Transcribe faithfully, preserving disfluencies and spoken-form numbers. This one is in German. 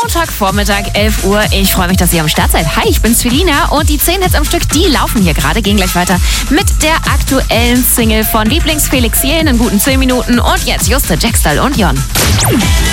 Montagvormittag, elf Uhr. Ich freue mich, dass ihr am Start seid. Hi, ich bin Celina und die zehn Hits am Stück, die laufen hier gerade. Gehen gleich weiter mit der aktuellen Single von Lieblings-Felix Jähn in guten zehn Minuten. Und jetzt Juste, Jackstyle und Jon.